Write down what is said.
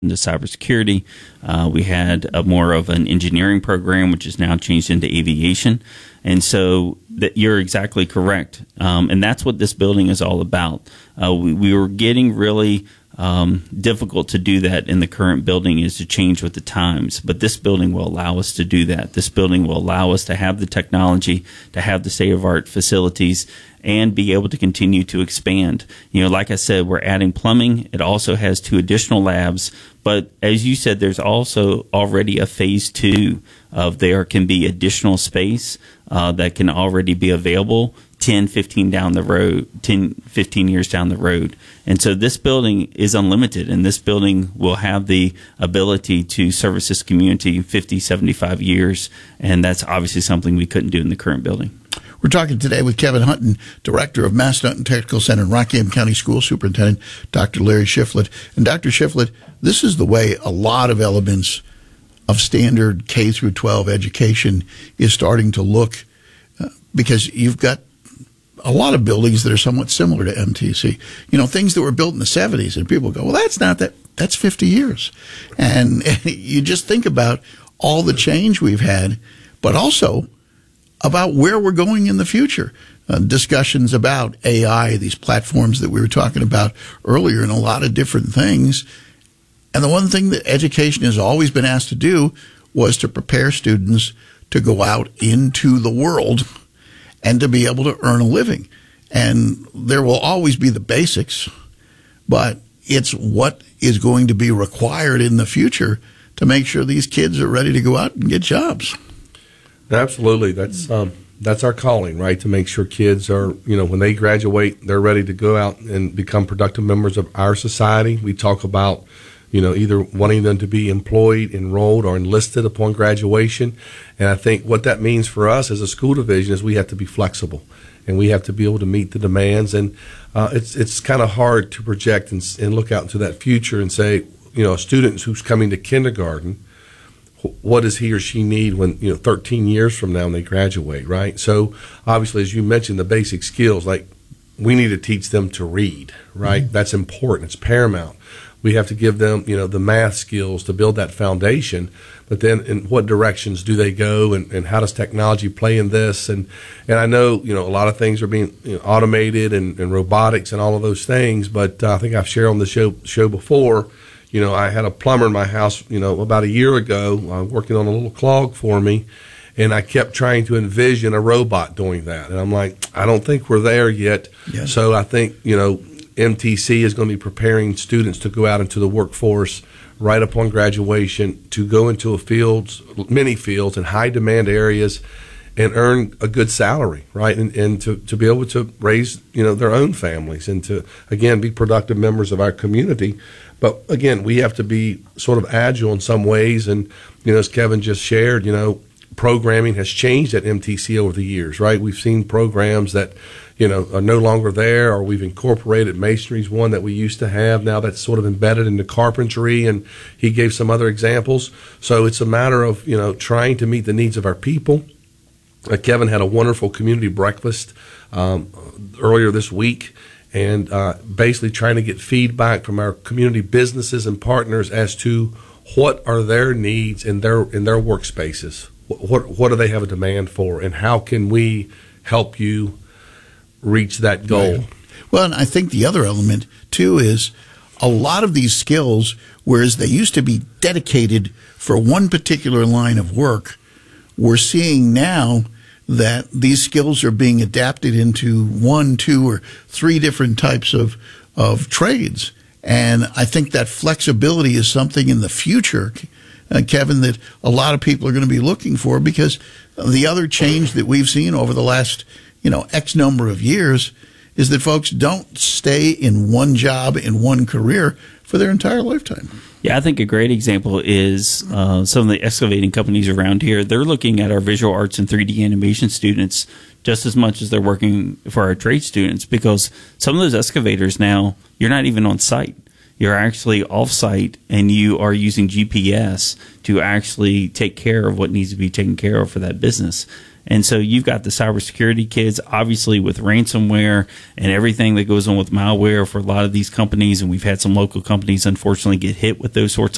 into cybersecurity. We had more of an engineering program, which is now changed into aviation. And so you're exactly correct. And that's what this building is all about. We were getting really difficult to do that in the current building, is to change with the times. But this building will allow us to do that. This building will allow us to have the technology, to have the state-of-art facilities, and be able to continue to expand. You know, like I said, we're adding plumbing. It also has 2 additional labs. But as you said, there's also already a phase 2 of there can be additional space that can already be available 10, 15 years down the road. And so this building is unlimited, and this building will have the ability to service this community 50, 75 years. And that's obviously something we couldn't do in the current building. We're talking today with Kevin Hutton, Director of Massanutten Technical Center and Rockingham County School Superintendent, Dr. Larry Shiflett. And Dr. Shiflett, this is the way a lot of elements of standard K through 12 education is starting to look, because you've got a lot of buildings that are somewhat similar to MTC. You know, things that were built in the 70s, and people go, well, that's 50 years. And you just think about all the change we've had, but also about where we're going in the future. Discussions about AI, these platforms that we were talking about earlier, and a lot of different things. And the one thing that education has always been asked to do was to prepare students to go out into the world and to be able to earn a living. And there will always be the basics, but it's what is going to be required in the future to make sure these kids are ready to go out and get jobs. Absolutely. That's our calling, right? To make sure kids are, you know, when they graduate, they're ready to go out and become productive members of our society. We talk about, you know, either wanting them to be employed, enrolled, or enlisted upon graduation. And I think what that means for us as a school division is we have to be flexible, and we have to be able to meet the demands. And it's kind of hard to project and look out into that future and say, you know, a student who's coming to kindergarten, what does he or she need when, 13 years from now when they graduate, right? So obviously, as you mentioned, the basic skills, like we need to teach them to read, right? Mm-hmm. That's important. It's paramount. We have to give them, the math skills to build that foundation. But then in what directions do they go, and how does technology play in this? And I know, a lot of things are being automated and robotics and all of those things. But I think I've shared on the show before, I had a plumber in my house, about a year ago, working on a little clog for me. And I kept trying to envision a robot doing that. And I'm like, I don't think we're there yet. Yeah. So I think, MTC is going to be preparing students to go out into the workforce right upon graduation, to go into many fields in high demand areas and earn a good salary, right? And to be able to raise, their own families, and to, again, be productive members of our community. But again, we have to be sort of agile in some ways. And, as Kevin just shared, programming has changed at MTC over the years, right? We've seen programs that, are no longer there, or we've incorporated masonry's one that we used to have. Now that's sort of embedded into carpentry, and he gave some other examples. So it's a matter of, trying to meet the needs of our people. Kevin had a wonderful community breakfast earlier this week, and basically trying to get feedback from our community businesses and partners as to what are their needs in their workspaces. What do they have a demand for, and how can we help you reach that goal? Right. Well, and I think the other element, too, is a lot of these skills, whereas they used to be dedicated for one particular line of work, we're seeing now that these skills are being adapted into 1, 2, or 3 different types of trades. And I think that flexibility is something in the future, Kevin, that a lot of people are going to be looking for, because the other change that we've seen over the last, X number of years is that folks don't stay in one job, in one career for their entire lifetime. Yeah, I think a great example is some of the excavating companies around here. They're looking at our visual arts and 3D animation students just as much as they're working for our trade students, because some of those excavators now, you're not even on site. You're actually off-site, and you are using GPS to actually take care of what needs to be taken care of for that business. And so you've got the cybersecurity kids, obviously, with ransomware and everything that goes on with malware for a lot of these companies, and we've had some local companies, unfortunately, get hit with those sorts